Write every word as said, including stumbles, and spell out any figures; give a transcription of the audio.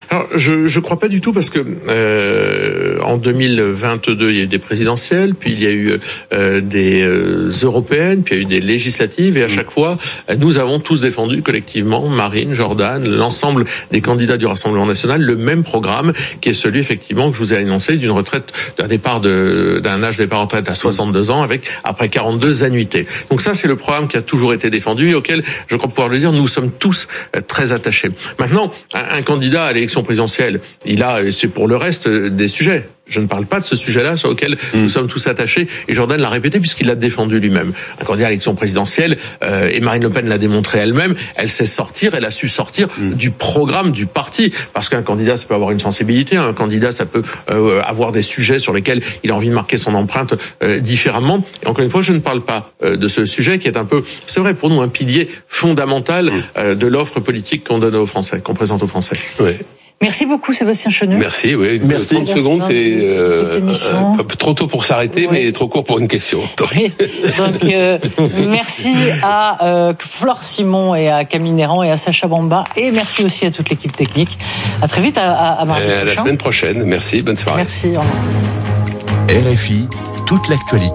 Alors, je je crois pas du tout parce que euh, en deux mille vingt-deux, il y a eu des présidentielles, puis il y a eu euh, des euh, européennes, puis il y a eu des législatives, et à chaque fois, nous avons tous défendu collectivement, Marine, Jordan, l'ensemble des candidats du Rassemblement national, le même programme qui est celui effectivement que je vous ai annoncé d'une retraite, d'un départ de d'un âge de départ en retraite à soixante-deux ans avec après quarante-deux annuités. Donc ça, c'est le programme qui a toujours été défendu et auquel, je crois pouvoir le dire, nous sommes tous très attachés. Maintenant, un, un candidat à l'élection présidentielle, il a, c'est pour le reste des sujets. Je ne parle pas de ce sujet-là sur lequel mmh. nous sommes tous attachés. Et Jordan l'a répété puisqu'il l'a défendu lui-même. Un candidat à l'élection présidentielle, euh, et Marine Le Pen l'a démontré elle-même, elle sait sortir, elle a su sortir mmh. du programme du parti. Parce qu'un candidat, ça peut avoir une sensibilité. Un candidat, ça peut euh, avoir des sujets sur lesquels il a envie de marquer son empreinte euh, différemment. Et encore une fois, je ne parle pas euh, de ce sujet qui est un peu, c'est vrai pour nous, un pilier fondamental mmh. euh, de l'offre politique qu'on donne aux Français, qu'on présente aux Français. Oui. Merci beaucoup Sébastien Chenu. Merci, oui. Merci. trente secondes, c'est euh, euh, trop tôt pour s'arrêter, oui. mais trop court pour une question. Oui. Donc, euh, merci à euh, Flore Simon et à Camille Néran et à Sacha Bamba. Et merci aussi à toute l'équipe technique. À très vite, à, à, à mardi euh, prochain. À la semaine prochaine. Merci, bonne soirée. Merci, au revoir. R F I, toute l'actualité.